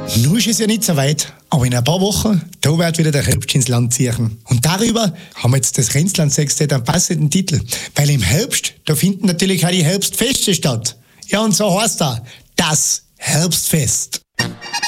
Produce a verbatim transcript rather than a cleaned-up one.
Nun ist es ja nicht so weit, aber in ein paar Wochen, da wird wieder der Herbst ins Land ziehen. Und darüber haben wir jetzt das Grenzland-Sextett einen passenden Titel. Weil im Herbst, da finden natürlich auch die Herbstfeste statt. Ja, und so heißt er, das Herbstfest.